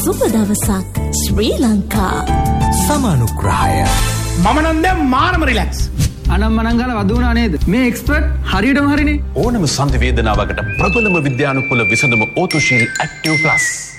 සුබ දවසක් ශ්‍රී ලංකා. සමානුග්‍රහය. මම නම් දැන් මාරම රිලැක්ස්. අනම්මනම් ගාලා වදුණා නේද? මේ එක්ස්පර්ට් හරියටම හරිනේ. ඕනම සංවේදනාවකට ප්‍රබලම විද්‍යානුකූල විසඳුම ඕතුශීල් ඇක්ටිව් ප්ලස්.